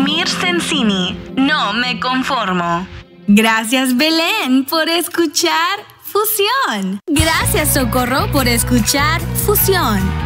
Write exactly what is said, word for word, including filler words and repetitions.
Mir Sensini. No me conformo. Gracias, Belén, por escuchar Fusión. Gracias, Socorro, por escuchar Fusión.